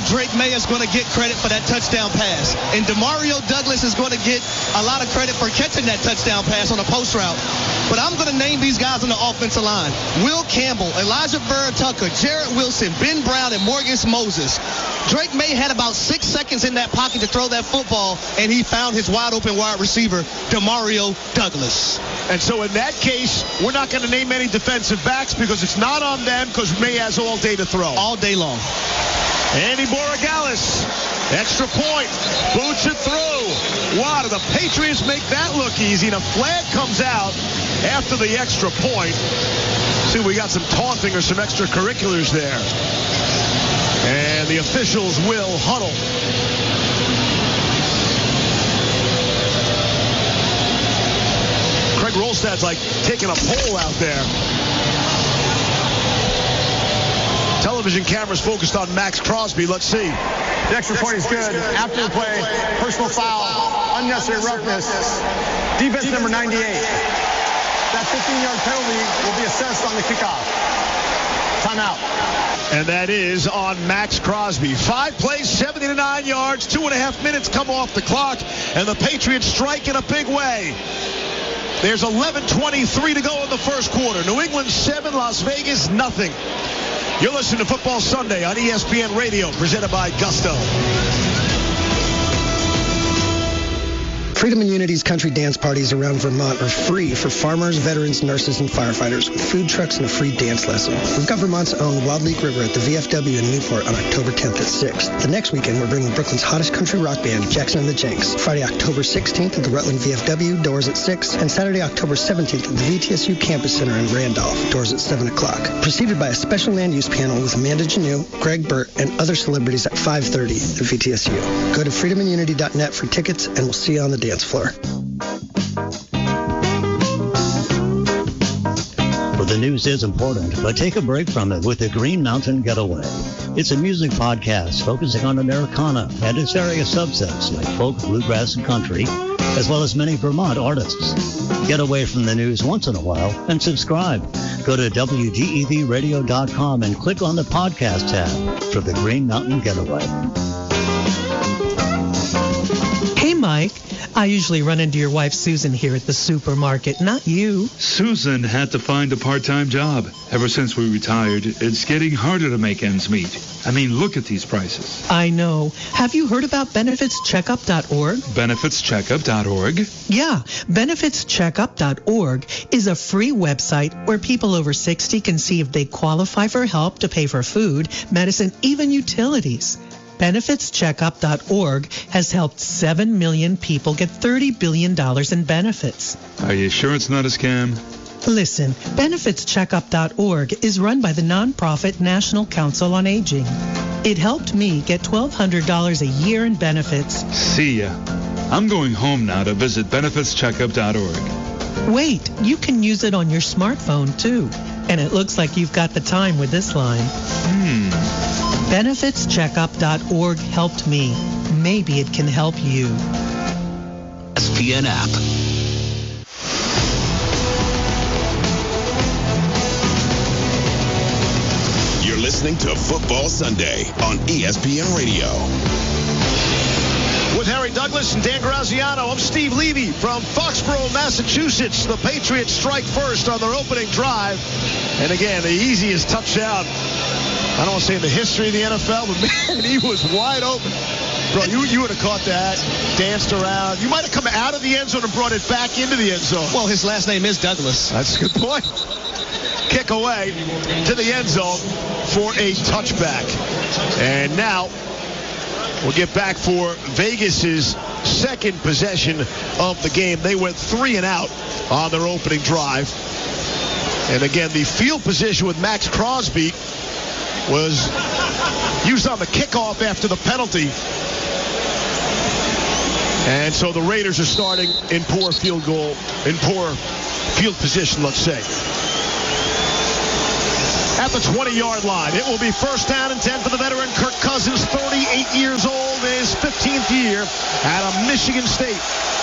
Drake May is going to get credit for that touchdown pass. And Demario Douglas is going to get a lot of credit for catching that touchdown pass on a post route. But I'm going to name these guys on the offensive line. Will Campbell, Elijah Vera-Tucker, Jarrett Wilson, Ben Brown, and Morgan Moses. Drake May had about 6 seconds in that pocket to throw that football, and he found his wide-open wide receiver, Demario Douglas. And so in that case, we're not going to name any defensive backs because it's not on them because May has all day to throw. All day long. Andy Borregales, extra point, boots it through. Wow, do the Patriots make that look easy? And a flag comes out after the extra point. See, we got some taunting or some extracurriculars there. And the officials will huddle. Craig Rolstad's like taking a poll out there. Television cameras focused on Max Crosby. Let's see. The extra point is good. After the play, personal foul, unnecessary roughness. Defense number 98. That 15-yard penalty will be assessed on the kickoff. Timeout. And that is on Max Crosby. 5 plays, 79 yards, 2.5 minutes come off the clock, and the Patriots strike in a big way. There's 11:23 to go in the first quarter. New England 7, Las Vegas nothing. You're listening to Football Sunday on ESPN Radio, presented by Gusto. Freedom and Unity's country dance parties around Vermont are free for farmers, veterans, nurses, and firefighters with food trucks and a free dance lesson. We've got Vermont's own Wild Leak River at the VFW in Newport on October 10th at 6. The next weekend, we're bringing Brooklyn's hottest country rock band, Jackson and the Jenks. Friday, October 16th at the Rutland VFW, doors at 6. And Saturday, October 17th at the VTSU Campus Center in Randolph, doors at 7 o'clock. Preceded by a special land use panel with Amanda Janeau, Greg Burt, and other celebrities at 5:30 at VTSU. Go to freedomunity.net for tickets, and we'll see you on the dance floor. Well, the news is important, but take a break from it with the Green Mountain Getaway. It's a music podcast focusing on Americana and its various subsets like folk, bluegrass, and country, as well as many Vermont artists. Get away from the news once in a while and subscribe. Go to WGEVradio.com and click on the podcast tab for the Green Mountain Getaway. Hey, Mike. I usually run into your wife, Susan, here at the supermarket, not you. Susan had to find a part-time job. Ever since we retired, it's getting harder to make ends meet. I mean, look at these prices. I know. Have you heard about benefitscheckup.org? Benefitscheckup.org? Yeah, benefitscheckup.org is a free website where people over 60 can see if they qualify for help to pay for food, medicine, even utilities. Benefitscheckup.org has helped 7 million people get $30 billion in benefits. Are you sure it's not a scam? Listen, benefitscheckup.org is run by the nonprofit National Council on Aging. It helped me get $1,200 a year in benefits. See ya. I'm going home now to visit benefitscheckup.org. Wait, you can use it on your smartphone too. And it looks like you've got the time with this line. Benefitscheckup.org helped me. Maybe it can help you. ESPN app. You're listening to Football Sunday on ESPN Radio. With Harry Douglas and Dan Graziano, I'm Steve Levy from Foxborough, Massachusetts. The Patriots strike first on their opening drive. And again, the easiest touchdown, I don't want to say in the history of the NFL, but man, he was wide open. Bro, you would have caught that, danced around. You might have come out of the end zone and brought it back into the end zone. Well, his last name is Douglas. That's a good point. Kick away to the end zone for a touchback. And now we'll get back for Vegas's second possession of the game. They went 3 and out on their opening drive. And again, the field position with Max Crosby was used on the kickoff after the penalty. And so the Raiders are starting in poor field position, let's say. At the 20-yard line, it will be first down and 10 for the veteran Kirk Cousins, 38 years old, in his 15th year at Michigan State.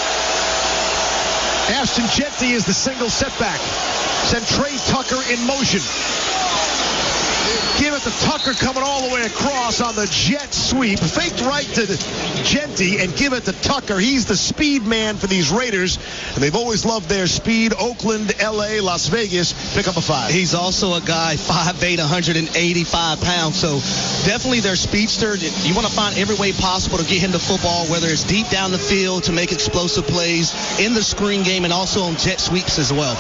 Ashton Jeanty is the single setback. Send Trey Tucker in motion. Give it to Tucker coming all the way across on the jet sweep. Faked right to Genty and give it to Tucker. He's the speed man for these Raiders, and they've always loved their speed. Oakland, L.A., Las Vegas, pick up a 5. He's also a guy 5'8", 185 pounds, so definitely their speedster. You want to find every way possible to get him the football, whether it's deep down the field to make explosive plays, in the screen game, and also on jet sweeps as well.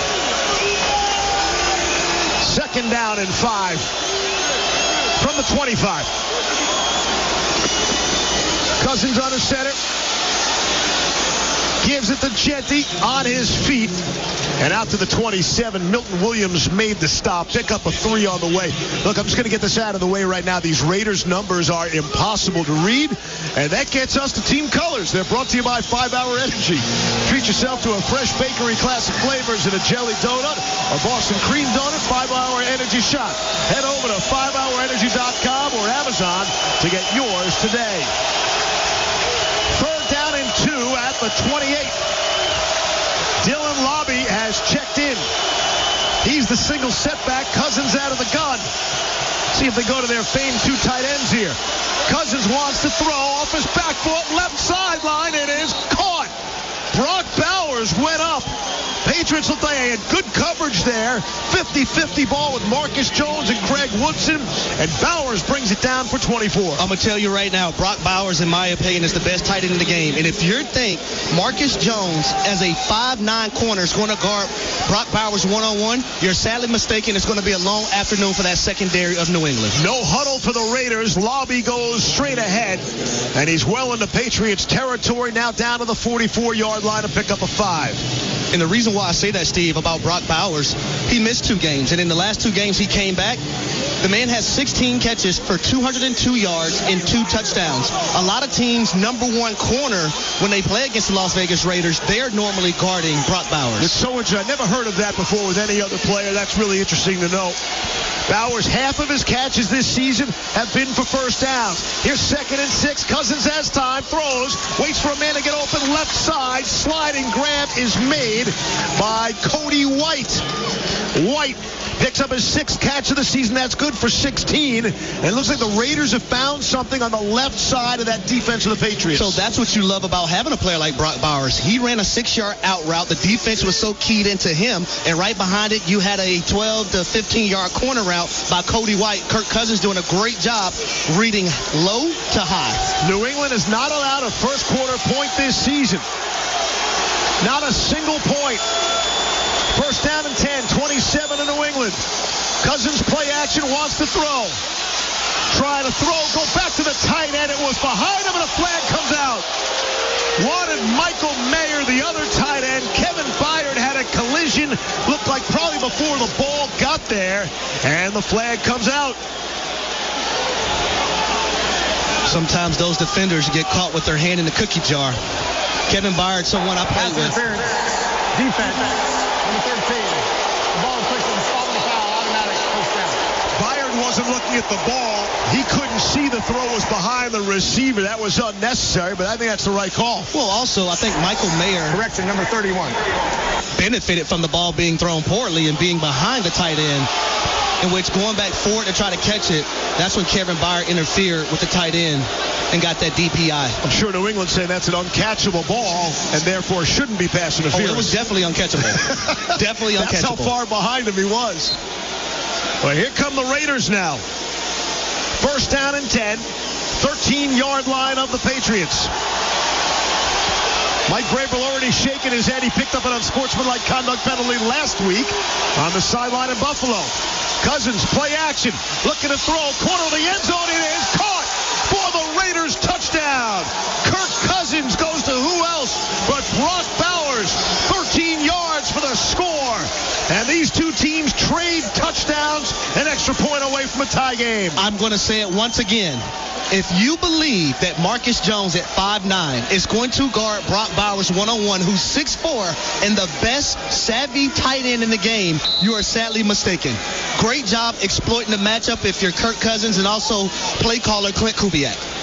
2nd down and 5 from the 25. Cousins under center. Gives it to Genty on his feet. And out to the 27. Milton Williams made the stop. Pick up a 3 on the way. Look, I'm just going to get this out of the way right now. These Raiders numbers are impossible to read. And that gets us to team colors. They're brought to you by 5-Hour Energy. Treat yourself to a fresh bakery classic flavors and a jelly donut or Boston cream donut. 5-Hour Energy shot. Head over to 5hourenergy.com or Amazon to get yours today. 3rd down and 2 at the 28. Dylan Lobby has checked in. He's the single setback. Cousins out of the gun. See if they go to their famed 2 tight ends here. Cousins wants to throw off his back foot. Left sideline. It is caught. Brock Bowers went up. Patriots look like they had good coverage there. 50-50 ball with Marcus Jones and Greg Woodson. And Bowers brings it down for 24. I'm going to tell you right now, Brock Bowers, in my opinion, is the best tight end in the game. And if you think Marcus Jones, as a 5'9" corner, is going to guard Brock Bowers one-on-one, you're sadly mistaken. It's going to be a long afternoon for that secondary of New England. No huddle for the Raiders. Lobby goes straight ahead. And he's well into Patriots territory, now down to the 44-yard line to pick up a 5. And the reason why I say that, Steve, about Brock Bowers, he missed 2 games. And in the last 2 games he came back, the man has 16 catches for 202 yards and 2 touchdowns. A lot of teams' number 1 corner, when they play against the Las Vegas Raiders, they're normally guarding Brock Bowers. It's so interesting. I never heard of that before with any other player. That's really interesting to know. Bowers, half of his catches this season have been for first downs. Here's 2nd and 6. Cousins has time, throws, waits for a man to get open left side. Sliding grab is made by Cody White. White picks up his 6th catch of the season. That's good for 16. And it looks like the Raiders have found something on the left side of that defense of the Patriots. So that's what you love about having a player like Brock Bowers. He ran a 6-yard out route. The defense was so keyed into him. And right behind it, you had a 12 to 15-yard corner route by Cody White. Kirk Cousins doing a great job reading low to high. New England has not allowed a first quarter point this season. Not a single point. 1st down and 10, 27 in New England. Cousins play action, wants to throw. Trying to throw, go back to the tight end. It was behind him and a flag comes out. Wanted Michael Mayer, the other tight end. Kevin Byard had a collision. Looked like probably before the ball got there. And the flag comes out. Sometimes those defenders get caught with their hand in the cookie jar. Kevin Byard, someone I played with. Defense, number 13. The ball is pushed and following the foul, automatic first down. Byard wasn't looking at the ball. He couldn't see the throw was behind the receiver. That was unnecessary, but I think that's the right call. Well, also, I think Michael Mayer, correction, number 31, benefited from the ball being thrown poorly and being behind the tight end, in which going back forward to try to catch it, that's when Kevin Byard interfered with the tight end and got that DPI. I'm sure New England saying that's an uncatchable ball and therefore shouldn't be pass interference. Oh, it was definitely uncatchable. Definitely uncatchable. That's how far behind him he was. Well, here come the Raiders now. 1st down and 10. 13-yard line of the Patriots. Mike Vrabel already shaking his head. He picked up an unsportsmanlike conduct penalty last week on the sideline in Buffalo. Cousins, play action. Looking to throw. Corner of the end zone. It is caught for the Raiders. Touchdown. Kirk Cousins goes to who else but Brock Bowers. 13 yards for the score. And these two teams trade touchdowns, an extra point away from a tie game. I'm going to say it once again. If you believe that Marcus Jones at 5'9" is going to guard Brock Bowers one-on-one, who's 6'4", and the best savvy tight end in the game, you are sadly mistaken. Great job exploiting the matchup if you're Kirk Cousins and also play caller Clint Kubiak.